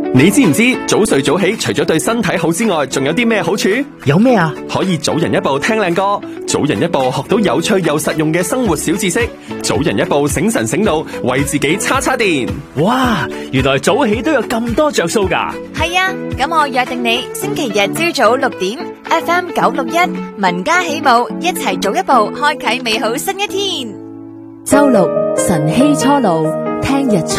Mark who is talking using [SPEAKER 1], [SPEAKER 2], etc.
[SPEAKER 1] 你知唔知早睡早起除咗對身體好之外，仲有啲咩好處？
[SPEAKER 2] 有咩啊？
[SPEAKER 1] 可以早人一步聽靚歌，早人一步學到有趣又實用嘅生活小知識，早人一步醒神醒腦，為自己叉叉電。
[SPEAKER 2] 哇，原來早起都有咁多着數㗎。
[SPEAKER 3] 係啊，咁我約定你星期日朝早6點 FM 961民家起舞，一齊早一步開啟美好新一天。
[SPEAKER 4] 周六晨曦初露，聽日出